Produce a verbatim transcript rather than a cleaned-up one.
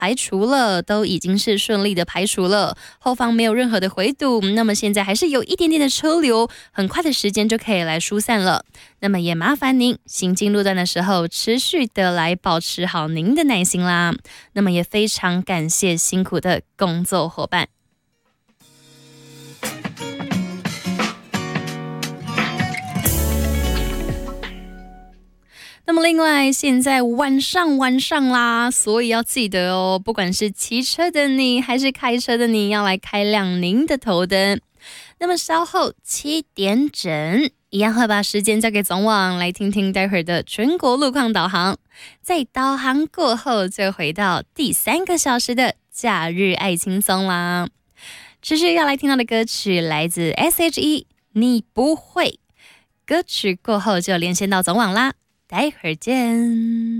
排除了，都已经是顺利的排除了，后方没有任何的回堵，那么现在还是有一点点的车流，很快的时间就可以来疏散了。那么也麻烦您行经路段的时候，持续的来保持好您的耐心啦。那么也非常感谢辛苦的工作伙伴。那么另外，现在晚上晚上啦，所以要记得哦，不管是骑车的你还是开车的你，要来开亮您的头灯。那么稍后七点整，一样会把时间交给总网，来听听待会儿的全国路况导航。在导航过后，就回到第三个小时的假日爱轻松啦。持续要来听到的歌曲来自 S H E， 你不会。歌曲过后就连线到总网啦。待会儿见。